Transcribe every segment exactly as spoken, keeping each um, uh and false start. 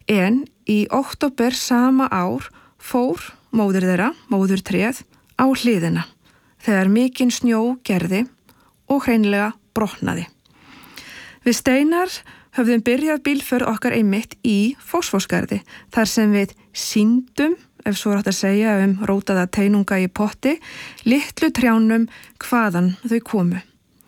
En í október sama ár fór móðir þeirra, móðurtréð, á hliðina þegar mikinn snjó gerði og hreinlega brotnaði. Við Steinar höfðum byrjað bílförð okkar einmitt í Fossvogsgarði þar sem við sýndum, ef svo er hægt að segja um rótaða teinunga í potti, litlu trjánum hvaðan þau komu.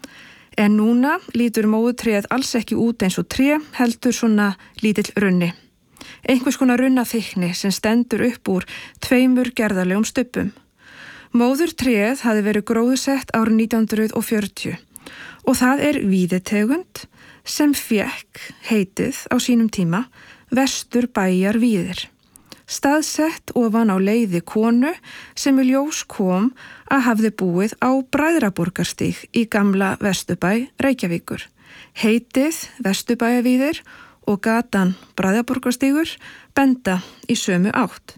En núna lítur móðurtréð alls ekki út eins og tré, heldur svona lítill runni. Einhvers konar runnaþykni sem stendur upp úr tveimur gerðarlegum stubbum. Móðurtréð hafði verið gróðsett árið nítján hundruð fjörutíu og það er víðitegund sem fékk heitið á sínum tíma Vesturbæjarvíðir. Staðsett ofan á leiði konu sem í ljós kom að hafði búið á Bræðraborgarstíg í gamla Vesturbæ Reykjavíkur. Heitið Vesturbæjarvíðir og gatan Bræðraborgarstígur benda í sömu átt.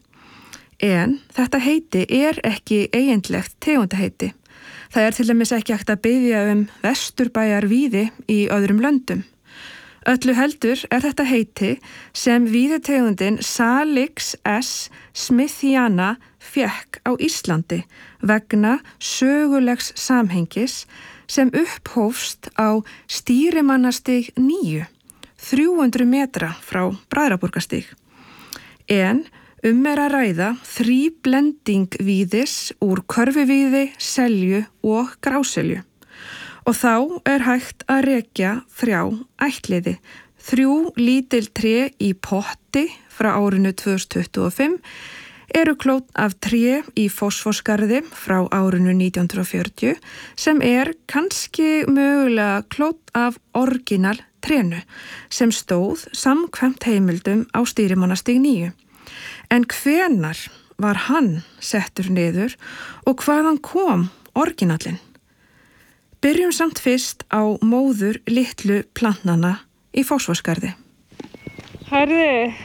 En þetta heiti er ekki eiginlegt tegundaheiti. Það er til dæmis ekki hægt að biðja um Vesturbæjarvíði í öðrum löndum. Öllu heldur er þetta heiti sem víðitegundin Salix S. smithiana fékk á Íslandi vegna sögulegs samhengis sem upphófst á Stýrimannastíg níu, þrjú hundruð metra frá Bræðraborgarstíg. En um er að ræða þríblending víðis úr körfuvíði, selju og gráselju. Og þá er hægt að rekja þrjá ættliði. Þrjú lítil tré í potti frá árinu tvö þúsund tuttugu og fimm eru klónn af tré í Fossvogsgarði frá árinu nítján hundruð fjörutíu sem er kannski mögulega klónn af orginal trénu sem stóð samkvæmt heimildum á Stýrimannastíg níu. En hvenar var hann settur niður og hvaðan kom orginallinn? Byrjum samt fyrst á móður litlu plantnana í Fossvogsgarði. Herði,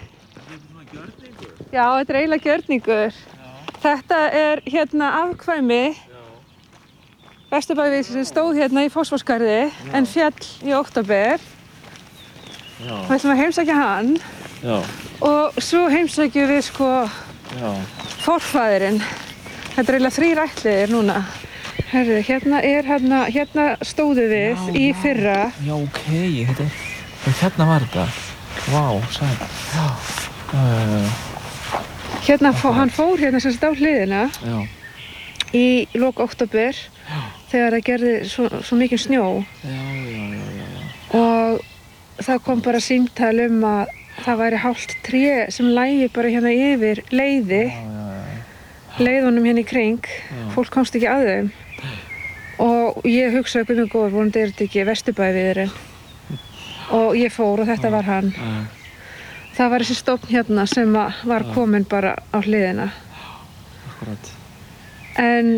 já, þetta er eiginlega gjörningur. Já. Þetta er hérna afkvæmi Vesturbæjarvíðs sem stóð hérna í Fossvogsgarði en fjall í október. Já. Við ætlum að heimsækja hann. Já. Og svo heimsækjum við sko Já. forfæðirinn. Þetta er eiginlega þrír ættliðir núna. Herðu, hérna er hérna, hérna stóðu við já, í fyrra. Já, ok, þetta er, hérna var þetta. Vá, sæl. Já, já, já, já. Hérna, fó, hann fór hérna sem sagt á hliðina já. í lok október þegar það gerði svo, svo mikinn snjó. Já, já, já, já, já. Og það kom bara símtal um að það væri hálft tré sem lægi bara hérna yfir leiði. Já, já, já. Leiðunum hérna í kring. Já. Fólk komst ekki að þeim. Og ég hugsaði hvernig góður, vonandi er þetta ekki Vesturbæjarvíðirinn. Og ég fór og þetta var hann. Það var þessi stofn hérna sem var komin bara á hliðina. Akkurat. En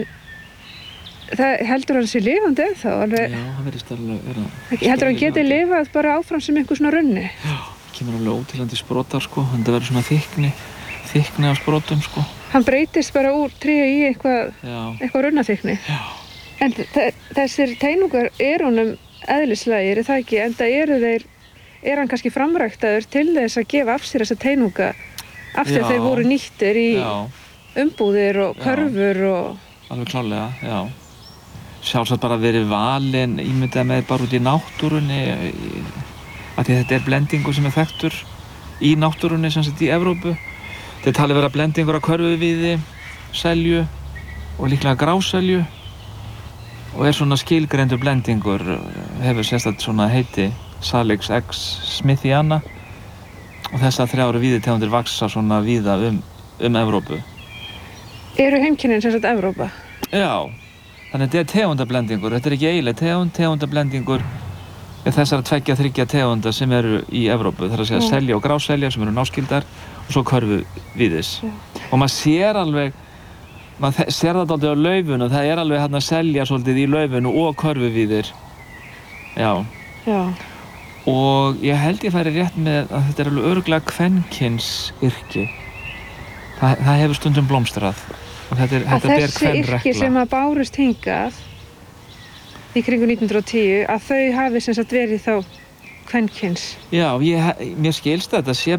það heldur hann sér lifandi ennþá alveg. Já, hann verðist alveg vera. Heldur hann geti lifað bara áfram sem einhver svona runni. Já, kemur alveg ótilandi sprotar sko, en það verður svona þykni, þykni á sprotum sko. Hann breytist bara úr tré í eitthvað, eitthvað runnaþykni. Já. En þessir teinungar er honum eðlislægir, er það ekki? En það eru þeir, er hann kannski framræktaður til þess að gefa af sér þessa teinunga aftur þeir voru nýttir í já. umbúðir og körfur og... Alveg klárlega, já. Sjálfsagt bara verið valinn, ímyndað með bara út í náttúrunni, af því þetta er blendingur sem er þekktur í náttúrunni, sem sagt í Evrópu. Þetta talið vera blendingur af körfuvíði, selju og líklega gráselju. Og er svona skilgreindur blendingur, hefur sérstætt svona heiti Salix X. smithiana og þessar þrjár víðitegundir vaxa svona víða um, um Evrópu. Eru heimkynnin sem sagt Evrópa? Já, þannig að þetta er tegundablendingur, þetta er ekki eiginleg tegund, tegundablendingur er þessar tveggja þriggja tegunda sem eru í Evrópu, það er að segja Já. selja og gráselja sem eru náskildar og svo körfuvíðis. Og maður sér alveg maður sér þetta aldrei á laufinu, það er alveg hérna að selja svolítið í laufinu og körfuvíðir. Já. Já. Og ég held ég færi rétt með að þetta er alveg örugglega kvenkynsyrki. Það, það hefur stundum blómstrað. Og þetta er, þetta ber þessi kvenregla. Yrki sem að bárust hingað í kringum nítján hundruð og tíu, að þau hafi sem sagt verið þá kvenkyns. Já, ég, mér skilst þetta sé